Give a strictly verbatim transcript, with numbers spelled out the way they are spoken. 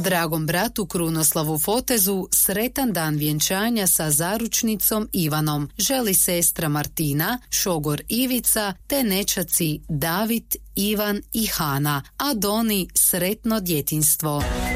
Dragom bratu Krunoslavu Fotezu sretan dan vjenčanja sa zaručnicom Ivanom želi sestra Martina, šogor Ivica te nećaci David, Ivan i Hana, a Doni sretno djetinjstvo.